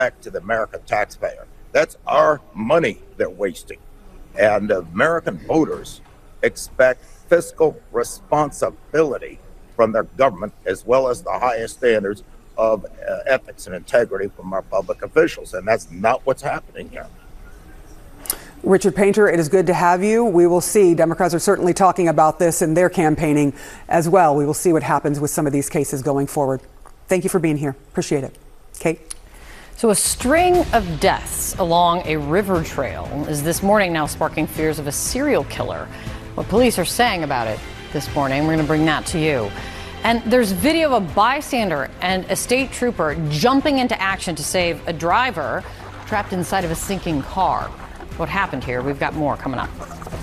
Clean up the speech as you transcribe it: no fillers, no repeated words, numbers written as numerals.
back to the American taxpayer. That's our money they're wasting. And American voters expect fiscal responsibility from their government, as well as the highest standards of ethics and integrity from our public officials. And that's not what's happening here. Richard Painter, it is good to have you. We will see. Democrats are certainly talking about this in their campaigning as well. We will see what happens with some of these cases going forward. Thank you for being here. Appreciate it. Kate? So a string of deaths along a river trail is this morning now sparking fears of a serial killer. What police are saying about it this morning, we're going to bring that to you. And there's video of a bystander and a state trooper jumping into action to save a driver trapped inside of a sinking car. What happened here? We've got more coming up.